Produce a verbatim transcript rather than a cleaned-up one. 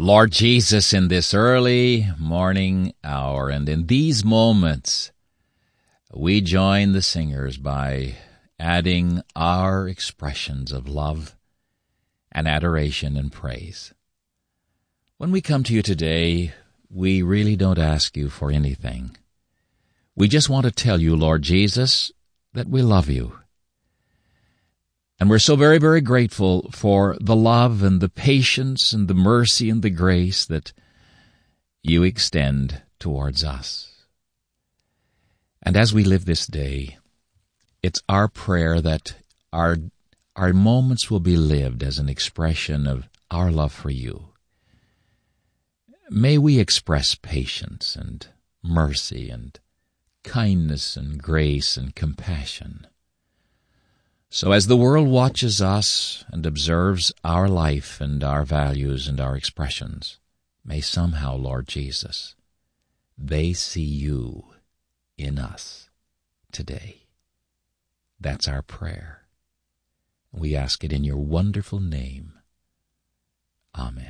Lord Jesus, in this early morning hour and in these moments, we join the singers by adding our expressions of love and adoration and praise. When we come to you today, we really don't ask you for anything. We just want to tell you, Lord Jesus, that we love you. And we're so very, very grateful for the love and the patience and the mercy and the grace that you extend towards us. And as we live this day, it's our prayer that our, our moments will be lived as an expression of our love for you. May we express patience and mercy and kindness and grace and compassion. So as the world watches us and observes our life and our values and our expressions, may somehow, Lord Jesus, they see you in us today. That's our prayer. We ask it in your wonderful name. Amen.